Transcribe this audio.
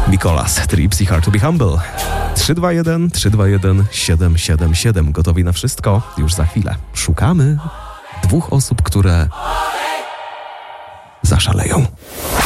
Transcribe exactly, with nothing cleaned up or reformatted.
Nicolas, Trips i Hard to be Humble. trzy dwa jeden, trzy dwa jeden, siedem siedem siedem. Gotowi na wszystko? Już za chwilę. Szukamy dwóch osób, które zaszaleją.